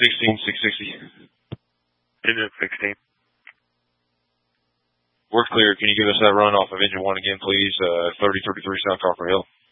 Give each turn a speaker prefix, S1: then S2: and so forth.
S1: 16, 660.
S2: Engine 16.
S1: We're clear. Can you give us that run off of engine 1 again, please? 3033 South Copper Hill.